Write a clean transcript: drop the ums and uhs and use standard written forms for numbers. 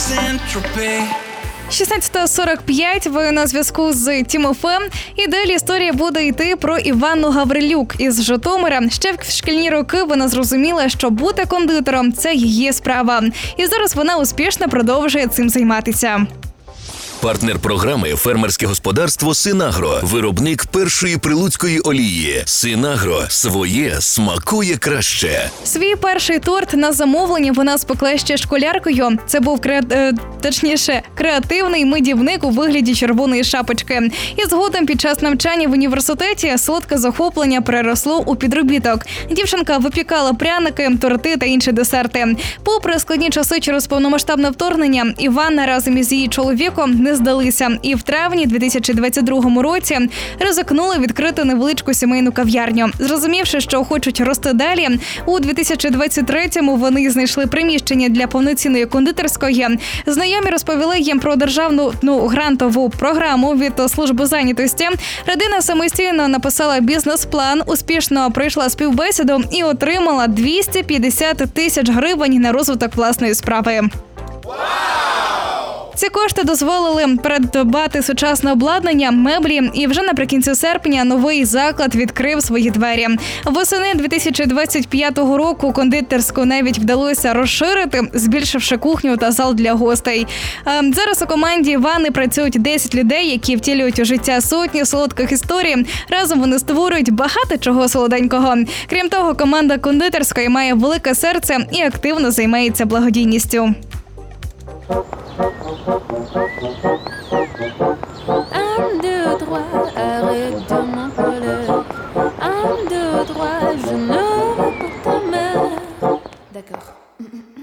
16:45 ви на зв'язку з Тімофеєм. І далі історія буде йти про Іванну Гаврилюк із Житомира. Ще в шкільні роки вона зрозуміла, що бути кондитером – це її справа. І зараз вона успішно продовжує цим займатися. Партнер програми – фермерське господарство «Синагро». Виробник першої прилуцької олії. «Синагро» – своє смакує краще. Свій перший торт на замовлення вона спекла ще школяркою. Це був креативний медівник у вигляді червоної шапочки. І згодом під час навчання в університеті солодке захоплення переросло у підробіток. Дівчинка випікала пряники, торти та інші десерти. Попри складні часи через повномасштабне вторгнення, Іванна разом із її чоловіком не здалися. І в травні 2022 році ризикнули відкрити невеличку сімейну кав'ярню. Зрозумівши, що хочуть рости далі, у 2023-му вони знайшли приміщення для повноцінної кондитерської. Знайомі розповіли їм про державну грантову програму від служби зайнятості. Родина самостійно написала бізнес-план, успішно пройшла співбесіду і отримала 250 тисяч гривень на розвиток власної справи. Ці кошти дозволили придбати сучасне обладнання, меблі, і вже наприкінці серпня новий заклад відкрив свої двері. Восени 2025 року кондитерську навіть вдалося розширити, збільшивши кухню та зал для гостей. Зараз у команді Івани працюють 10 людей, які втілюють у життя сотні солодких історій. Разом вони створюють багато чого солоденького. Крім того, команда кондитерської має велике серце і активно займається благодійністю. I'm